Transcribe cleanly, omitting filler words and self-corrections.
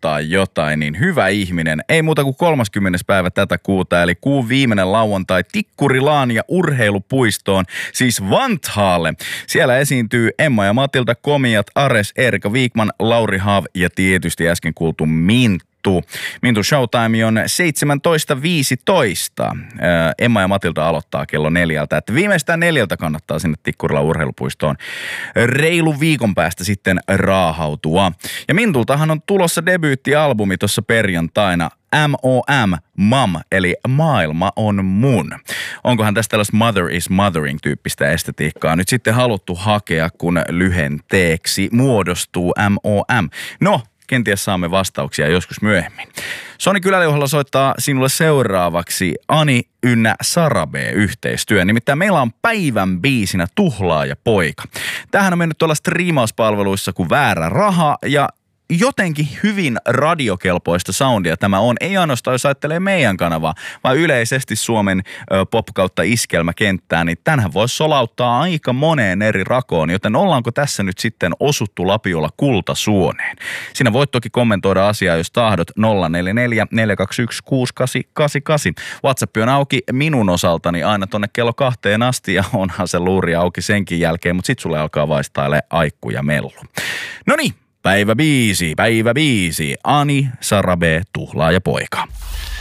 odottaa jotain, niin hyvä ihminen. Ei muuta kuin 30. päivä tätä kuuta, eli kuun viimeinen lauantai Tikkurilaan ja urheilupuistoon, siis Vantaalle. Siellä esiintyy Emma ja Matilda, komiat Ares, Erika Viikman, Lauri Haav ja tietysti äsken kuultu Minttu. Mintun showtime on 17.15. Emma ja Matilda aloittaa kello 4. Että viimeistään 4 kannattaa sinne Tikkurilan urheilupuistoon reilun viikon päästä sitten raahautua. Ja Mintultahan on tulossa debyyttialbumi tuossa perjantaina. MOM, MAM, eli maailma on mun. Onkohan tästä tällaista Mother is Mothering -tyyppistä estetiikkaa nyt sitten haluttu hakea, kun lyhenteeksi muodostuu MOM? No, kenties saamme vastauksia joskus myöhemmin. Soni Kyläliuhalla soittaa sinulle seuraavaksi Ani ynnä Sara B -yhteistyö. Nimittäin meillä on päivän biisinä Tuhlaaja poika. Tämähän on mennyt tuolla striimauspalveluissa kuin väärä raha ja jotenkin hyvin radiokelpoista soundia tämä on. Ei ainoastaan, jos ajattelee meidän kanavaa, vaan yleisesti Suomen pop- kautta iskelmäkenttään, niin tänhän voisi solauttaa aika moneen eri rakoon, joten ollaanko tässä nyt sitten osuttu lapiolla kultasuoneen? Sinä voit toki kommentoida asiaa, jos tahdot 044 421 6888. WhatsApp on auki minun osaltani aina tonne kello 2 asti ja onhan se luuri auki senkin jälkeen, mutta sit sulle alkaa vaistaile aikku ja mellu. Noniin. Päivä biisi. Ani, Sara B, Tuhlaaja poika.